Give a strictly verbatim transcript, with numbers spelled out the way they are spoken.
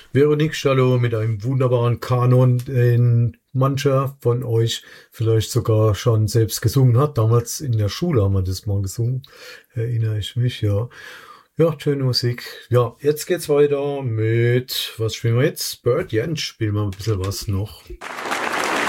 Veronique Schallow mit einem wunderbaren Kanon, den mancher von euch vielleicht sogar schon selbst gesungen hat. Damals in der Schule haben wir das mal gesungen, erinnere ich mich, ja. Ja, schöne Musik. Ja, jetzt geht's weiter mit, was spielen wir jetzt? Bird Jens spielen wir ein bisschen was noch.